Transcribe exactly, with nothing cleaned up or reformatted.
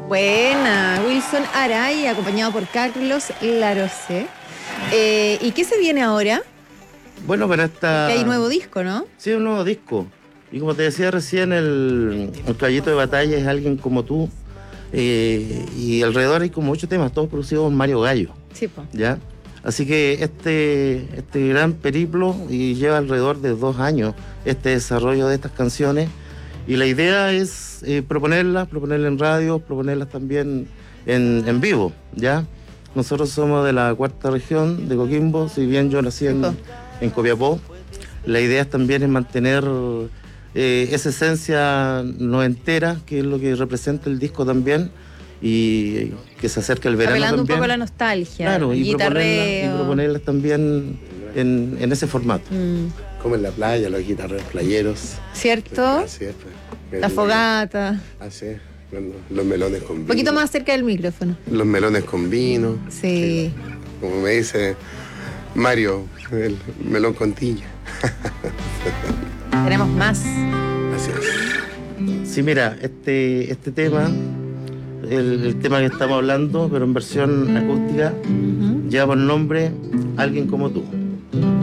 Buena, Wilson Aray, acompañado por Carlos Larose. Eh, ¿Y qué se viene ahora? Bueno, para esta... Que hay nuevo disco, ¿no? Sí, un nuevo disco. Y como te decía recién, el, el caballito de batalla es alguien como tú. Eh, y alrededor hay como ocho temas, todos producidos por Mario Gallo. Sí, po. ¿Ya? Así que este, este gran periplo y lleva alrededor de dos años este desarrollo de estas canciones. Y la idea es eh, proponerlas, proponerlas en radio, proponerlas también en, en vivo, ¿ya? Nosotros somos de la cuarta región, de Coquimbo, si bien yo nací en, en Copiapó. La idea también es mantener eh, esa esencia noventera, que es lo que representa el disco también, y que se acerque el verano Apelando también. un poco a la nostalgia, claro, el y proponerlas, guitarreo. y proponerlas también en, en ese formato. Mm. Como en la playa, los guitarreros playeros. ¿Cierto? Así es, pues. La fogata. Así es. Bueno, los melones con vino. Un poquito más cerca del micrófono. Los melones con vino. Sí. Como me dice Mario, el melón con tiña. Tenemos más. Así es. Sí, mira, este, este tema, el, el tema que estamos hablando, pero en versión acústica, Uh-huh. lleva por nombre Alguien como tú.